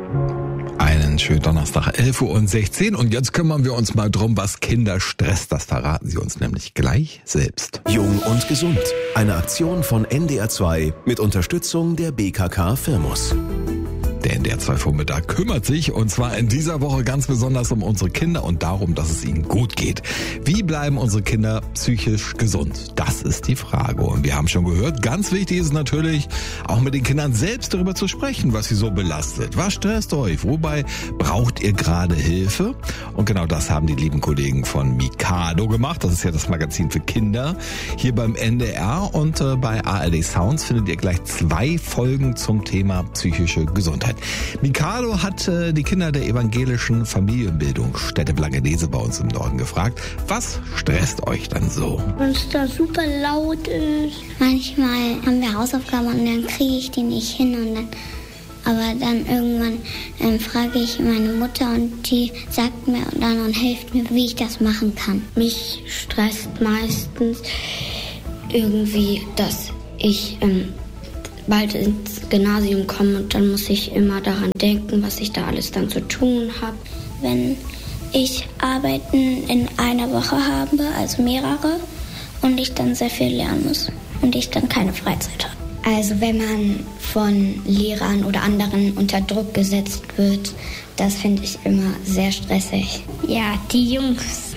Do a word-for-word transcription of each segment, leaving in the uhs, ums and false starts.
Einen schönen Donnerstag, elf Uhr sechzehn. Und jetzt kümmern wir uns mal drum, was Kinder stresst. Das verraten sie uns nämlich gleich selbst. Jung und gesund. Eine Aktion von N D R zwei mit Unterstützung der B K K Firmus. Der N D R zwei Vormittag kümmert sich, und zwar in dieser Woche ganz besonders um unsere Kinder und darum, dass es ihnen gut geht. Wie bleiben unsere Kinder psychisch gesund? Das ist die Frage. Und wir haben schon gehört, ganz wichtig ist natürlich, auch mit den Kindern selbst darüber zu sprechen, was sie so belastet. Was stresst euch? Wobei braucht ihr gerade Hilfe? Und genau das haben die lieben Kollegen von Mikado gemacht. Das ist ja das Magazin für Kinder hier beim N D R. Und äh, bei A R D Sounds findet ihr gleich zwei Folgen zum Thema psychische Gesundheit. Mikado hat äh, die Kinder der evangelischen Familienbildungsstätte Blankenese bei uns im Norden gefragt, was stresst euch dann so? Wenn es da super laut ist. Manchmal haben wir Hausaufgaben und dann kriege ich die nicht hin. Und dann, aber dann irgendwann ähm, frage ich meine Mutter und die sagt mir dann und hilft mir, wie ich das machen kann. Mich stresst meistens irgendwie, dass ich ähm, bald ins Gymnasium komme und dann muss ich immer daran denken, was ich da alles dann zu tun habe. Wenn ich Arbeiten in einer Woche habe, also mehrere, und ich dann sehr viel lernen muss und ich dann keine Freizeit habe. Also wenn man von Lehrern oder anderen unter Druck gesetzt wird, das finde ich immer sehr stressig. Ja, die Jungs,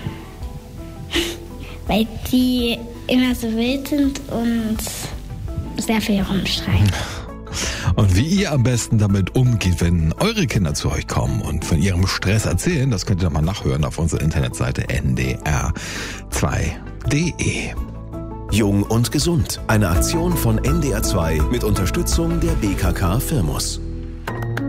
weil die immer so wild sind und sehr viel rumschreien. Und wie ihr am besten damit umgeht, wenn eure Kinder zu euch kommen und von ihrem Stress erzählen, das könnt ihr doch mal nachhören auf unserer Internetseite N D R zwei Punkt D E. Jung und gesund. Eine Aktion von N D R zwei mit Unterstützung der B K K Firmus.